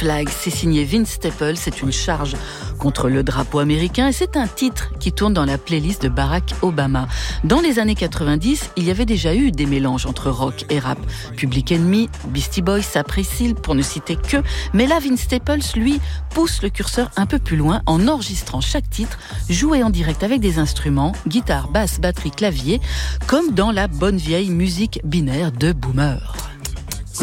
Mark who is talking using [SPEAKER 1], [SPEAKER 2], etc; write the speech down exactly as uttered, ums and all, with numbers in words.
[SPEAKER 1] Flag, c'est signé Vince Staples, c'est une charge contre le drapeau américain et c'est un titre qui tourne dans la playlist de Barack Obama. Dans les années quatre-vingt-dix, il y avait déjà eu des mélanges entre rock et rap. Public Enemy, Beastie Boys, Cypress Hill, pour ne citer que. Mais là, Vince Staples, lui, pousse le curseur un peu plus loin en enregistrant chaque titre, joué en direct avec des instruments, guitare, basse, batterie, clavier, comme dans la bonne vieille musique binaire de Boomer.